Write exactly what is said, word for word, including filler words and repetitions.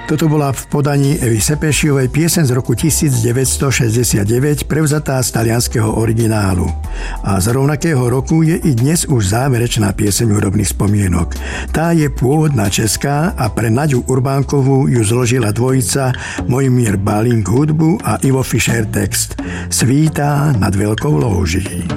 Toto bola v podaní Evy Sepešiovej pieseň z roku devätnásťstošesťdesiatdeväť, prevzatá z talianskeho originálu. A z rovnakého roku je i dnes už záverečná pieseň hudobných spomienok. Tá je pôvodná česká a pre Naďu Urbánkovú ju zložila dvojica Mojmír Balík hudbu a Ivo Fischer text. Svítá nad veľkou louží.